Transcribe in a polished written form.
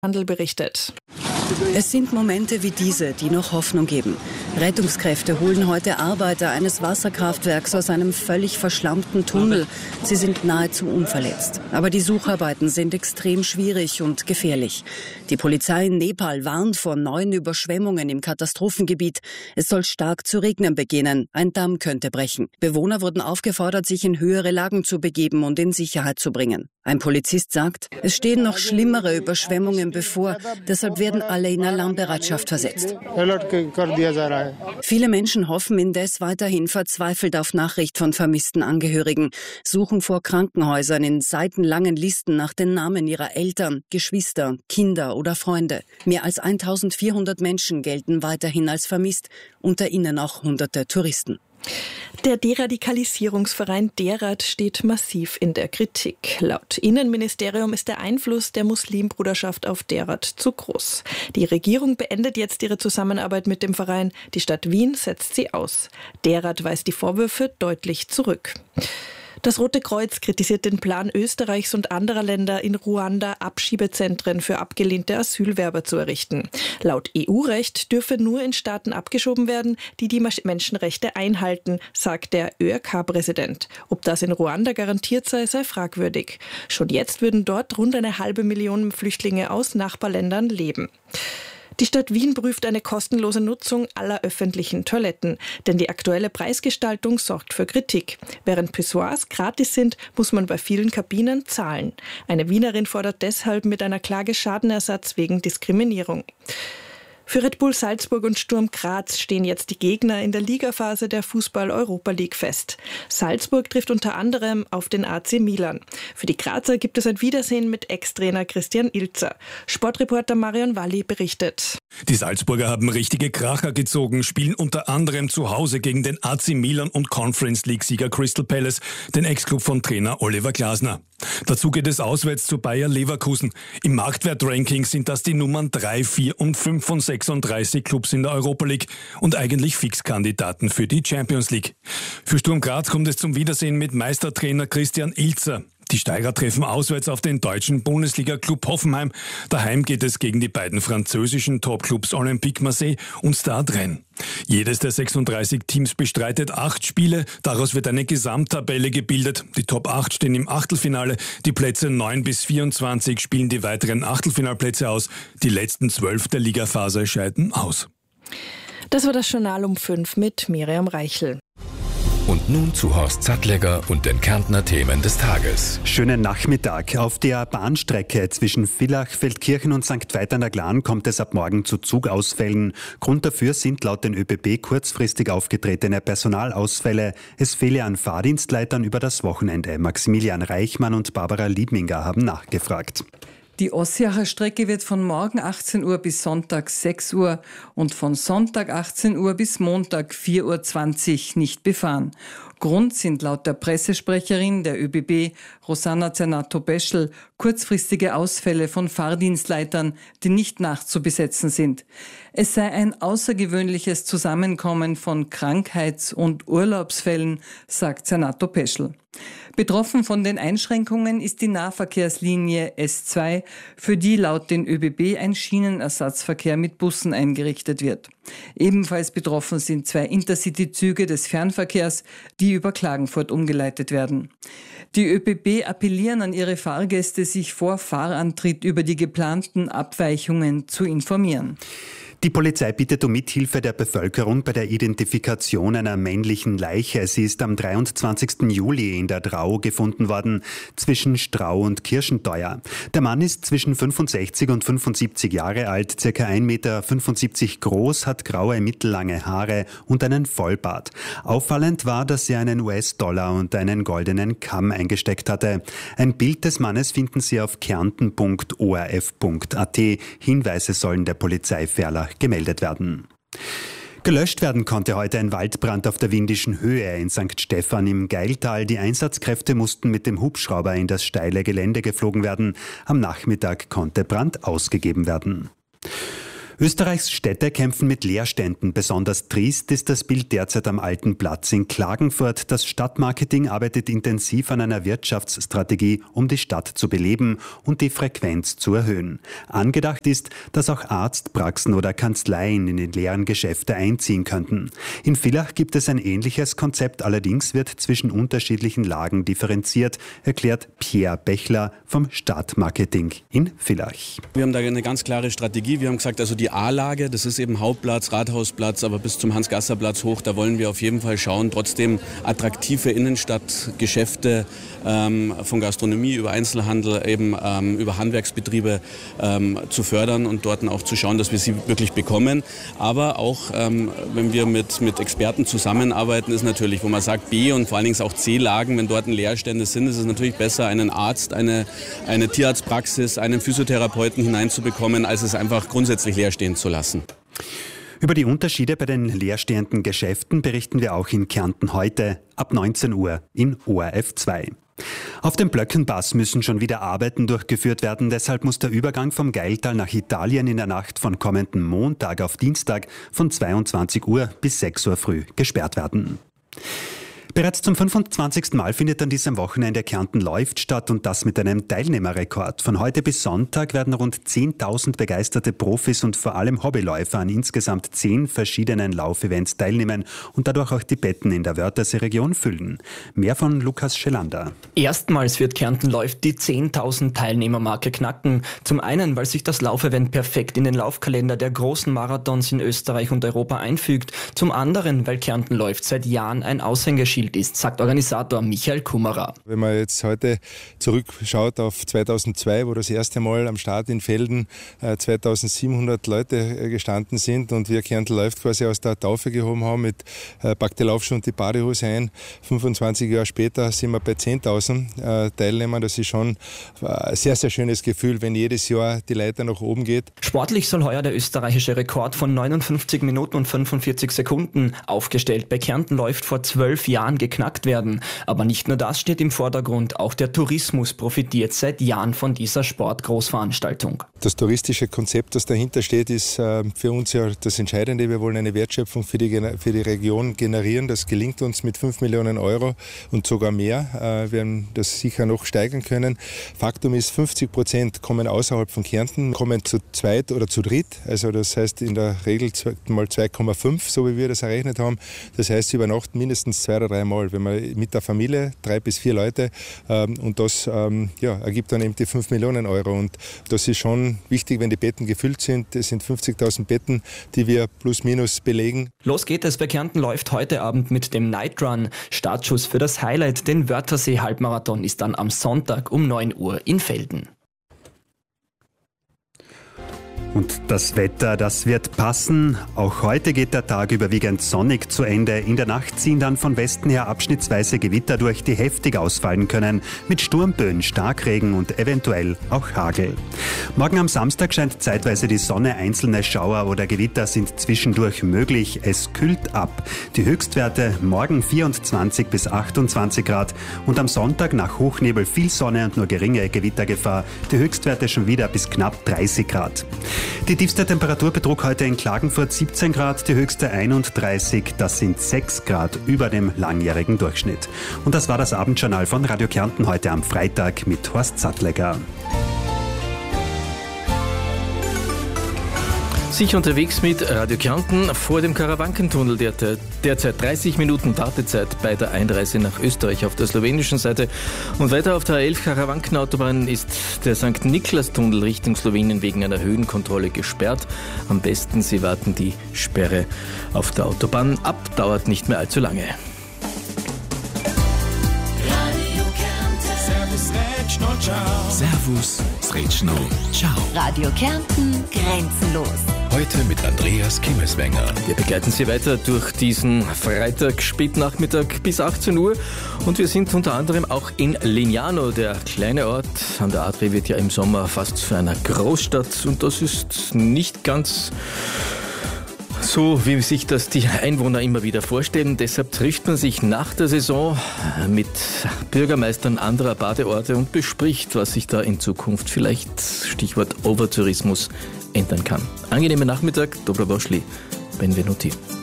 Handel berichtet. Es sind Momente wie diese, die noch Hoffnung geben. Rettungskräfte holen heute Arbeiter eines Wasserkraftwerks aus einem völlig verschlammten Tunnel. Sie sind nahezu unverletzt. Aber die Sucharbeiten sind extrem schwierig und gefährlich. Die Polizei in Nepal warnt vor neuen Überschwemmungen im Katastrophengebiet. Es soll stark zu regnen beginnen. Ein Damm könnte brechen. Bewohner wurden aufgefordert, sich in höhere Lagen zu begeben und in Sicherheit zu bringen. Ein Polizist sagt, es stehen noch schlimmere Überschwemmungen bevor. Deshalb werden alle in Alarmbereitschaft versetzt. Viele Menschen hoffen indes weiterhin verzweifelt auf Nachricht von vermissten Angehörigen, suchen vor Krankenhäusern in seitenlangen Listen nach den Namen ihrer Eltern, Geschwister, Kinder oder Freunde. Mehr als 1400 Menschen gelten weiterhin als vermisst, unter ihnen auch Hunderte Touristen. Der Deradikalisierungsverein DERAD steht massiv in der Kritik. Laut Innenministerium ist der Einfluss der Muslimbruderschaft auf DERAD zu groß. Die Regierung beendet jetzt ihre Zusammenarbeit mit dem Verein. Die Stadt Wien setzt sie aus. DERAD weist die Vorwürfe deutlich zurück. Das Rote Kreuz kritisiert den Plan Österreichs und anderer Länder, in Ruanda Abschiebezentren für abgelehnte Asylwerber zu errichten. Laut EU-Recht dürfe nur in Staaten abgeschoben werden, die die Menschenrechte einhalten, sagt der ÖRK-Präsident. Ob das in Ruanda garantiert sei, sei fragwürdig. Schon jetzt würden dort rund 500.000 Flüchtlinge aus Nachbarländern leben. Die Stadt Wien prüft eine kostenlose Nutzung aller öffentlichen Toiletten, denn die aktuelle Preisgestaltung sorgt für Kritik. Während Pissoirs gratis sind, muss man bei vielen Kabinen zahlen. Eine Wienerin fordert deshalb mit einer Klage Schadenersatz wegen Diskriminierung. Für Red Bull Salzburg und Sturm Graz stehen jetzt die Gegner in der Ligaphase der Fußball-Europa League fest. Salzburg trifft unter anderem auf den AC Milan. Für die Grazer gibt es ein Wiedersehen mit Ex-Trainer Christian Ilzer. Sportreporter Marion Walli berichtet. Die Salzburger haben richtige Kracher gezogen, spielen unter anderem zu Hause gegen den AC Milan und Conference League-Sieger Crystal Palace, den Ex-Club von Trainer Oliver Glasner. Dazu geht es auswärts zu Bayer Leverkusen. Im Marktwert-Ranking sind das die Nummern 3, 4 und 5 von 36 Clubs in der Europa League und eigentlich Fixkandidaten für die Champions League. Für Sturm Graz kommt es zum Wiedersehen mit Meistertrainer Christian Ilzer. Die Steirer treffen auswärts auf den deutschen Bundesliga-Club Hoffenheim. Daheim geht es gegen die beiden französischen Top-Clubs Olympique Marseille und Stade Rennes. Jedes der 36 Teams bestreitet 8 Spiele. Daraus wird eine Gesamttabelle gebildet. Die Top 8 stehen im Achtelfinale. Die Plätze 9 bis 24 spielen die weiteren Achtelfinalplätze aus. Die letzten 12 der Ligaphase scheiden aus. Das war das Journal um 5 mit Miriam Reichel. Und nun zu Horst Sattlegger und den Kärntner Themen des Tages. Schönen Nachmittag. Auf der Bahnstrecke zwischen Villach, Feldkirchen und St. Veit an der Glan kommt es ab morgen zu Zugausfällen. Grund dafür sind laut den ÖBB kurzfristig aufgetretene Personalausfälle. Es fehle an Fahrdienstleitern über das Wochenende. Maximilian Reichmann und Barbara Liebminger haben nachgefragt. Die Ossiacher Strecke wird von morgen 18 Uhr bis Sonntag 6 Uhr und von Sonntag 18 Uhr bis Montag 4.20 Uhr nicht befahren. Grund sind laut der Pressesprecherin der ÖBB, Rosanna Zernato-Beschel, kurzfristige Ausfälle von Fahrdienstleitern, die nicht nachzubesetzen sind. Es sei ein außergewöhnliches Zusammenkommen von Krankheits- und Urlaubsfällen, sagt Zernato-Beschel. Betroffen von den Einschränkungen ist die Nahverkehrslinie S2, für die laut den ÖBB ein Schienenersatzverkehr mit Bussen eingerichtet wird. Ebenfalls betroffen sind 2 Intercity-Züge des Fernverkehrs, die über Klagenfurt umgeleitet werden. Die ÖBB appellieren an ihre Fahrgäste, sich vor Fahrantritt über die geplanten Abweichungen zu informieren. Die Polizei bittet um Mithilfe der Bevölkerung bei der Identifikation einer männlichen Leiche. Sie ist am 23. Juli in der Drau gefunden worden, zwischen Strau und Kirschenteuer. Der Mann ist zwischen 65 und 75 Jahre alt, ca. 1,75 Meter groß, hat graue, mittellange Haare und einen Vollbart. Auffallend war, dass er einen US-Dollar und einen goldenen Kamm eingesteckt hatte. Ein Bild des Mannes finden Sie auf kärnten.orf.at. Hinweise sollen der Polizei Ferlach gemeldet werden. Gelöscht werden konnte heute ein Waldbrand auf der Windischen Höhe in St. Stephan im Geiltal. Die Einsatzkräfte mussten mit dem Hubschrauber in das steile Gelände geflogen werden. Am Nachmittag konnte Brand ausgegeben werden. Österreichs Städte kämpfen mit Leerständen. Besonders trist ist das Bild derzeit am Alten Platz in Klagenfurt. Das Stadtmarketing arbeitet intensiv an einer Wirtschaftsstrategie, um die Stadt zu beleben und die Frequenz zu erhöhen. Angedacht ist, dass auch Arztpraxen oder Kanzleien in die leeren Geschäfte einziehen könnten. In Villach gibt es ein ähnliches Konzept, allerdings wird zwischen unterschiedlichen Lagen differenziert, erklärt Pierre Bechler vom Stadtmarketing in Villach. Wir haben da eine ganz klare Strategie. Wir haben gesagt, also die A-Lage, das ist eben Hauptplatz, Rathausplatz, aber bis zum Hans-Gasser-Platz hoch, da wollen wir auf jeden Fall schauen, trotzdem attraktive Innenstadtgeschäfte von Gastronomie über Einzelhandel, eben über Handwerksbetriebe zu fördern und dort auch zu schauen, dass wir sie wirklich bekommen. Aber auch, wenn wir mit Experten zusammenarbeiten, ist natürlich, wo man sagt, B- und vor allen Dingen auch C-Lagen, wenn dort Leerstände sind, ist es natürlich besser, einen Arzt, eine Tierarztpraxis, einen Physiotherapeuten hineinzubekommen, als es einfach grundsätzlich leer stehen zu lassen. Über die Unterschiede bei den leerstehenden Geschäften berichten wir auch in Kärnten heute ab 19 Uhr in ORF 2. Auf dem Blöckenpass müssen schon wieder Arbeiten durchgeführt werden. Deshalb muss der Übergang vom Gailtal nach Italien in der Nacht von kommenden Montag auf Dienstag von 22 Uhr bis 6 Uhr früh gesperrt werden. Bereits zum 25. Mal findet an diesem Wochenende Kärnten läuft statt und das mit einem Teilnehmerrekord. Von heute bis Sonntag werden rund 10.000 begeisterte Profis und vor allem Hobbyläufer an insgesamt 10 verschiedenen Laufevents teilnehmen und dadurch auch die Betten in der Wörthersee-Region füllen. Mehr von Lukas Schelander. Erstmals wird Kärnten läuft die 10.000 Teilnehmermarke knacken. Zum einen, weil sich das Laufevent perfekt in den Laufkalender der großen Marathons in Österreich und Europa einfügt. Zum anderen, weil Kärnten läuft seit Jahren ein Aushängeschild ist, sagt Organisator Michael Kummerer. Wenn man jetzt heute zurückschaut auf 2002, wo das erste Mal am Start in Velden 2700 Leute gestanden sind und wir Kärnten läuft quasi aus der Taufe gehoben haben mit Pack die Laufschuhe und die Badehose ein. 25 Jahre später sind wir bei 10.000 Teilnehmern. Das ist schon ein sehr, sehr schönes Gefühl, wenn jedes Jahr die Leiter nach oben geht. Sportlich soll heuer der österreichische Rekord von 59 Minuten und 45 Sekunden aufgestellt bei Kärnten läuft vor 12 Jahren geknackt werden. Aber nicht nur das steht im Vordergrund, auch der Tourismus profitiert seit Jahren von dieser Sportgroßveranstaltung. Das touristische Konzept, das dahinter steht, ist für uns ja das Entscheidende. Wir wollen eine Wertschöpfung für die Region generieren. Das gelingt uns mit 5 Millionen Euro und sogar mehr. Wir werden das sicher noch steigern können. Faktum ist, 50% kommen außerhalb von Kärnten, kommen zu zweit oder zu dritt. Also das heißt in der Regel mal 2,5, so wie wir das errechnet haben. Das heißt, sie übernachten mindestens 2 oder 3 Mal, wenn man mit der Familie 3 bis 4 Leute und das ergibt dann eben die 5 Millionen Euro und das ist schon wichtig, wenn die Betten gefüllt sind. Es sind 50.000 Betten, die wir plus minus belegen. Los geht es bei Kärnten läuft heute Abend mit dem Night Run. Startschuss für das Highlight, den Wörthersee-Halbmarathon, ist dann am Sonntag um 9 Uhr in Velden. Und das Wetter, das wird passen. Auch heute geht der Tag überwiegend sonnig zu Ende. In der Nacht ziehen dann von Westen her abschnittsweise Gewitter durch, die heftig ausfallen können. Mit Sturmböen, Starkregen und eventuell auch Hagel. Morgen am Samstag scheint zeitweise die Sonne. Einzelne Schauer oder Gewitter sind zwischendurch möglich. Es kühlt ab. Die Höchstwerte morgen 24 bis 28 Grad. Und am Sonntag nach Hochnebel viel Sonne und nur geringe Gewittergefahr. Die Höchstwerte schon wieder bis knapp 30 Grad. Die tiefste Temperatur betrug heute in Klagenfurt 17 Grad, die höchste 31. Das sind 6 Grad über dem langjährigen Durchschnitt. Und das war das Abendjournal von Radio Kärnten heute am Freitag mit Horst Sattlegger. Sicher unterwegs mit Radio Kärnten vor dem Karawankentunnel. Derzeit 30 Minuten Wartezeit bei der Einreise nach Österreich auf der slowenischen Seite. Und weiter auf der A11 Karawankenautobahn ist der St. Niklas-Tunnel Richtung Slowenien wegen einer Höhenkontrolle gesperrt. Am besten, Sie warten die Sperre auf der Autobahn ab. Dauert nicht mehr allzu lange. Servus, Sretschno, ciao. Radio Kärnten, grenzenlos. Heute mit Andreas Kimmeswenger. Wir begleiten Sie weiter durch diesen Freitag, Spätnachmittag bis 18 Uhr. Und wir sind unter anderem auch in Lignano, der kleine Ort an der Adria wird ja im Sommer fast zu einer Großstadt. Und das ist nicht ganz so, wie sich das die Einwohner immer wieder vorstellen. Deshalb trifft man sich nach der Saison mit Bürgermeistern anderer Badeorte und bespricht, was sich da in Zukunft vielleicht, Stichwort Overtourismus, ändern kann. Angenehmen Nachmittag, dobrodošli, benvenuti.